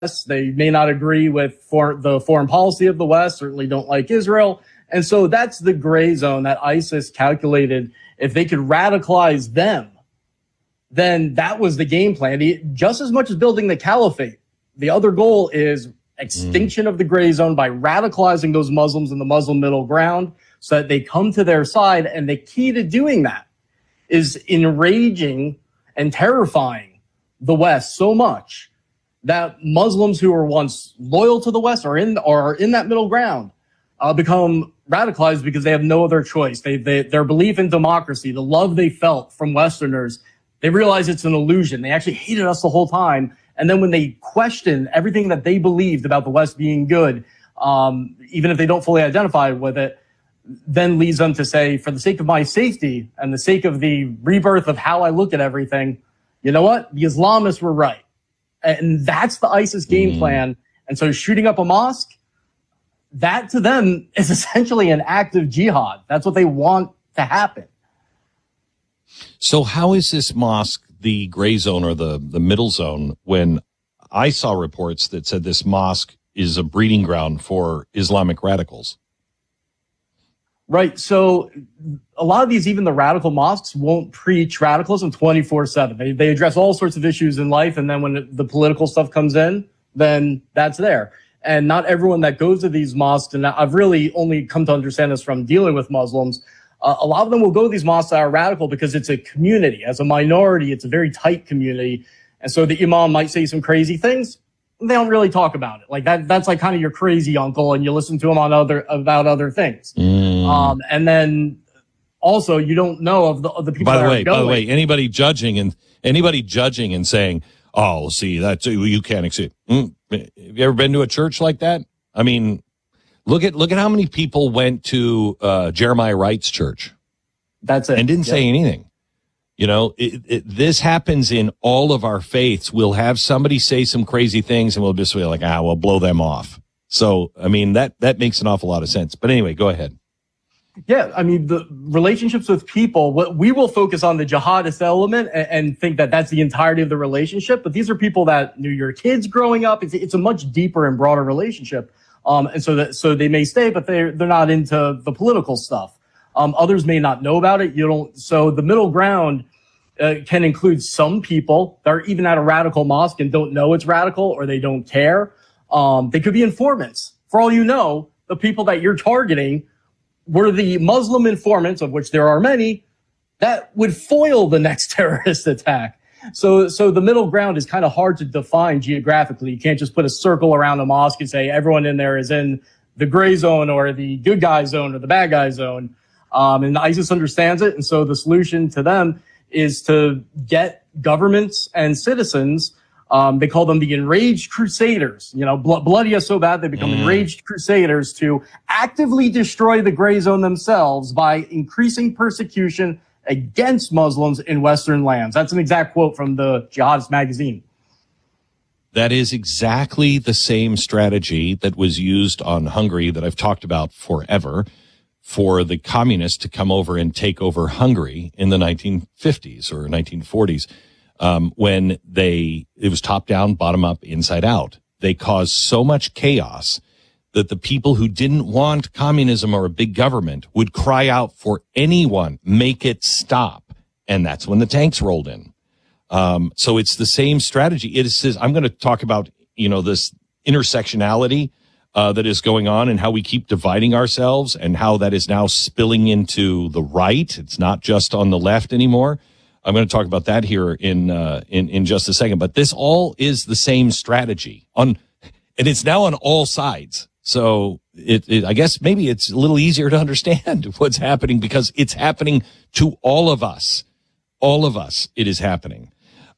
They may not agree with the foreign policy of the West, certainly don't like Israel. And so that's the gray zone that ISIS calculated. If they could radicalize them, then that was the game plan. Just as much as building the caliphate, the other goal is extinction of the gray zone by radicalizing those Muslims in the Muslim middle ground so that they come to their side. And the key to doing that is enraging and terrifying the West so much that Muslims who were once loyal to the West are in that middle ground become radicalized because they have no other choice. Their belief in democracy, the love they felt from Westerners, they realize it's an illusion. They actually hated us the whole time. And then when they question everything that they believed about the West being good, even if they don't fully identify with it, then leads them to say, for the sake of my safety and the sake of the rebirth of how I look at everything, you know what? The Islamists were right. And that's the ISIS game plan. And so shooting up a mosque, that to them is essentially an act of jihad. That's what they want to happen. So how is this mosque the gray zone or the middle zone when I saw reports that said this mosque is a breeding ground for Islamic radicals? Right. So a lot of these, even the radical mosques, won't preach radicalism 24/7. They address all sorts of issues in life. And then when the political stuff comes in, then that's there. And not everyone that goes to these mosques, and I've really only come to understand this from dealing with Muslims, a lot of them will go to these mosques that are radical because it's a community. As a minority, it's a very tight community. And so the imam might say some crazy things. They don't really talk about it. Like that's like kind of your crazy uncle, and you listen to him about other things. And then also you don't know of the people. By the way, anybody judging and saying, "Oh, see, that's you can't accept." Have you ever been to a church like that? I mean, look at how many people went to Jeremiah Wright's church. That's it, and didn't say anything. You know, this happens in all of our faiths. We'll have somebody say some crazy things and we'll just be like, we'll blow them off. So, I mean, that makes an awful lot of sense. But anyway, go ahead. Yeah, I mean, the relationships with people, we will focus on the jihadist element and think that that's the entirety of the relationship. But these are people that knew your kids growing up. It's a much deeper and broader relationship. And so they may stay, but they're not into the political stuff. Others may not know about it. So the middle ground can include some people that are even at a radical mosque and don't know it's radical or they don't care. They could be informants. For all you know, the people that you're targeting were the Muslim informants, of which there are many, that would foil the next terrorist attack. So the middle ground is kind of hard to define geographically. You can't just put a circle around a mosque and say everyone in there is in the gray zone or the good guy zone or the bad guy zone. And ISIS understands it. And so the solution to them is to get governments and citizens, they call them the enraged crusaders, bloody us so bad they become enraged crusaders, to actively destroy the gray zone themselves by increasing persecution against Muslims in Western lands. That's an exact quote from the Jihadist magazine. That is exactly the same strategy that was used on Hungary that I've talked about forever, for the communists to come over and take over Hungary in the 1950s or 1940s, when it was top down, bottom up, inside out. They caused so much chaos that the people who didn't want communism or a big government would cry out for anyone, make it stop. And that's when the tanks rolled in. So it's the same strategy. It says, I'm going to talk about, this intersectionality that is going on and how we keep dividing ourselves and how that is now spilling into the right. It's not just on the left anymore. I'm going to talk about that here in just a second. But this all is the same strategy and it's now on all sides. So I guess maybe it's a little easier to understand what's happening because it's happening to all of us. All of us, it is happening.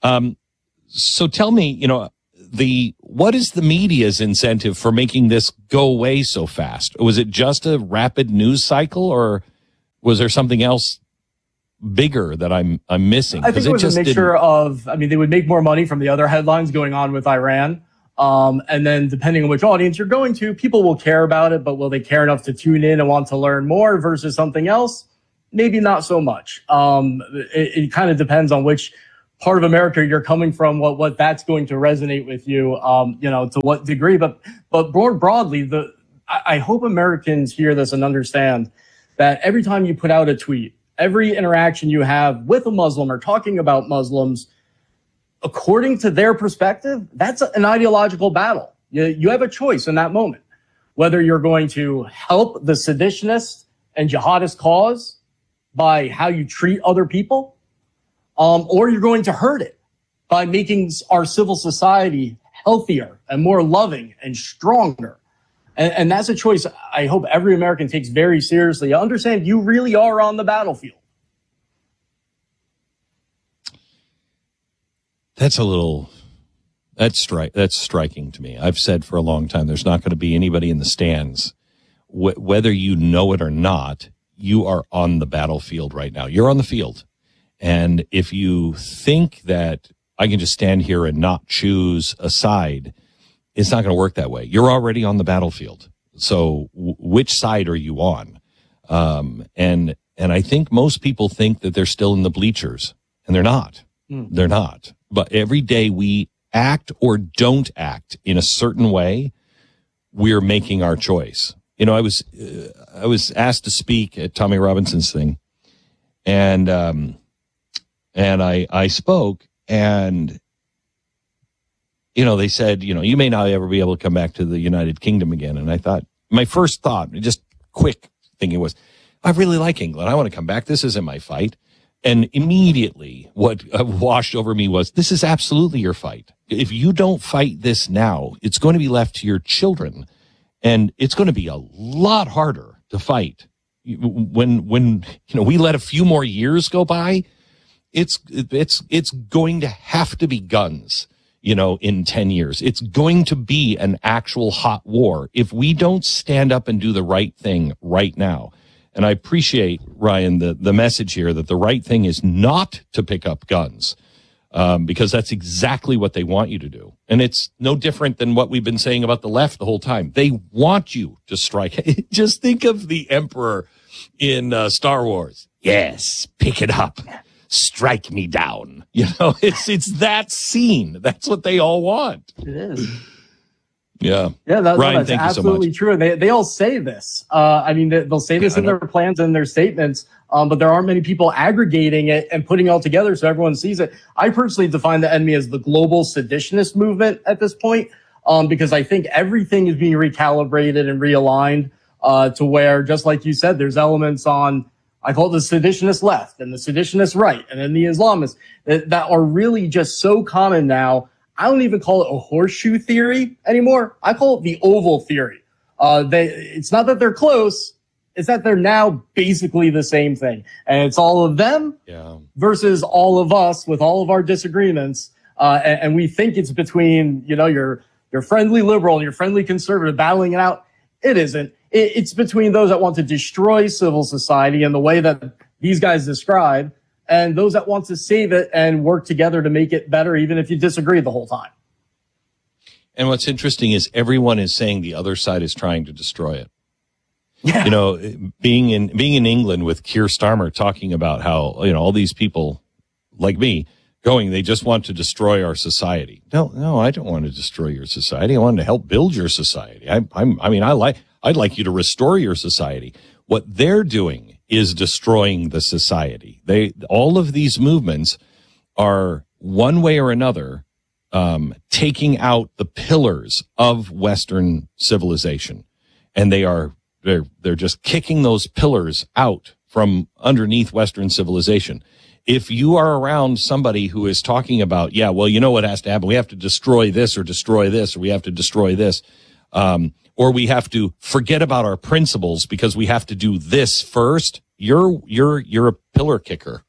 So tell me, what is the media's incentive for making this go away so fast? Was it just a rapid news cycle, or was there something else bigger that I'm missing? I think it was a mixture of, they would make more money from the other headlines going on with Iran. And then depending on which audience you're going to, people will care about it, but will they care enough to tune in and want to learn more versus something else? Maybe not so much. It kind of depends on which part of America you're coming from, what that's going to resonate with you, to what degree. But more broadly, I hope Americans hear this and understand that every time you put out a tweet, every interaction you have with a Muslim or talking about Muslims, according to their perspective, that's an ideological battle. You have a choice in that moment, whether you're going to help the seditionist and jihadist cause by how you treat other people, or you're going to hurt it by making our civil society healthier and more loving and stronger. And that's a choice I hope every American takes very seriously. Understand you really are on the battlefield. That's striking to me. I've said for a long time, there's not going to be anybody in the stands, whether you know it or not. You are on the battlefield right now. You're on the field. And if you think that I can just stand here and not choose a side, it's not going to work that way. You're already on the battlefield. So which side are you on? And I think most people think that they're still in the bleachers, and they're not. They're not. But every day we act or don't act in a certain way, we're making our choice. You know, I was asked to speak at Tommy Robinson's thing, and I spoke, and they said, you may not ever be able to come back to the United Kingdom again. And I thought, my first thought, just quick thinking was, I really like England. I want to come back. This isn't my fight. And immediately what washed over me was, this is absolutely your fight. If you don't fight this now, it's going to be left to your children. And it's going to be a lot harder to fight. When we let a few more years go by, it's going to have to be guns, in 10 years. It's going to be an actual hot war if we don't stand up and do the right thing right now. And I appreciate, Ryan, the message here that the right thing is not to pick up guns, because that's exactly what they want you to do. And it's no different than what we've been saying about the left the whole time. They want you to strike. Just think of the Emperor in Star Wars. Yes, pick it up. Strike me down. It's that scene. That's what they all want. It is. Yeah. Yeah, Ryan, that's thank absolutely you so true. They all say this. They'll say this in their plans and their statements, but there aren't many people aggregating it and putting it all together so everyone sees it. I personally define the enemy as the global seditionist movement at this point, because I think everything is being recalibrated and realigned to where, just like you said, there's elements on, I call it the seditionist left and the seditionist right, and then the Islamists that are really just so common now. I don't even call it a horseshoe theory anymore. I call it the oval theory. It's not that they're close. It's that they're now basically the same thing. And it's all of them versus all of us with all of our disagreements. And we think it's between, your friendly liberal and your friendly conservative battling it out. It isn't. It's between those that want to destroy civil society in the way that these guys describe, and those that want to save it and work together to make it better, even if you disagree the whole time. And what's interesting is everyone is saying the other side is trying to destroy it. Yeah. Being in England with Keir Starmer talking about how, all these people like me they just want to destroy our society. No, I don't want to destroy your society. I want to help build your society. I'd like you to restore your society. What they're doing is destroying the society. All of these movements are one way or another, taking out the pillars of Western civilization. And they're just kicking those pillars out from underneath Western civilization. If you are around somebody who is talking about, what has to happen? We have to destroy this, or we have to destroy this. Or we have to forget about our principles because we have to do this first. You're a pillar kicker.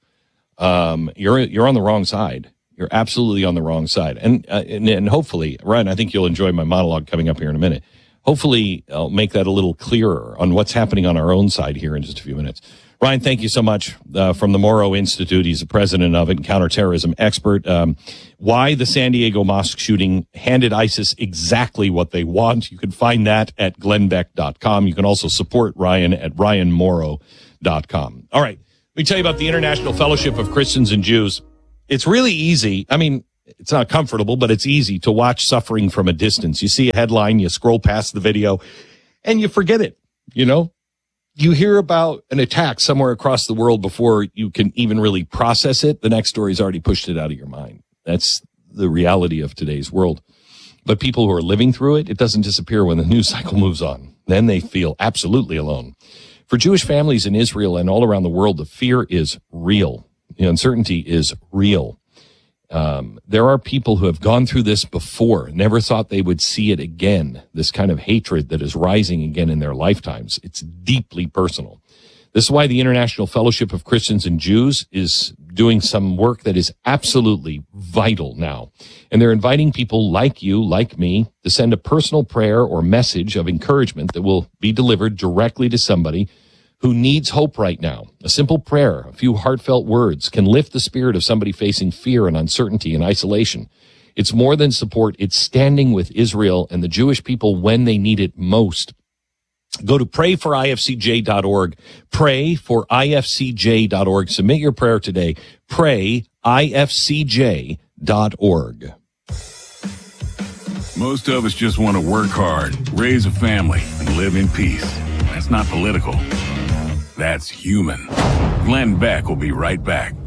You're on the wrong side. You're absolutely on the wrong side. And hopefully, Ryan, I think you'll enjoy my monologue coming up here in a minute. Hopefully I'll make that a little clearer on what's happening on our own side here in just a few minutes. Ryan, thank you so much, from the Morrow Institute. He's the president of it and counterterrorism expert. Why the San Diego mosque shooting handed ISIS exactly what they want. You can find that at glennbeck.com. You can also support Ryan at ryanmorrow.com. All right. Let me tell you about the International Fellowship of Christians and Jews. It's really easy. I mean, it's not comfortable, but it's easy to watch suffering from a distance. You see a headline, you scroll past the video, and you forget it. You know, you hear about an attack somewhere across the world before you can even really process it. The next story's already pushed it out of your mind. That's the reality of today's world. But people who are living through it, it doesn't disappear when the news cycle moves on. Then they feel absolutely alone. For Jewish families in Israel and all around the world, the fear is real. The uncertainty is real. There are people who have gone through this before, never thought they would see it again, this kind of hatred that is rising again in their lifetimes. It's deeply personal. This is why the International Fellowship of Christians and Jews is doing some work that is absolutely vital now. And they're inviting people like you, like me, to send a personal prayer or message of encouragement that will be delivered directly to somebody who needs hope right now. A simple prayer, a few heartfelt words can lift the spirit of somebody facing fear and uncertainty and isolation. It's more than support. It's standing with Israel and the Jewish people when they need it most. Go to prayforifcj.org. Prayforifcj.org. Submit your prayer today. Prayifcj.org. Most of us just want to work hard, raise a family, and live in peace. That's not political. That's human. Glenn Beck will be right back.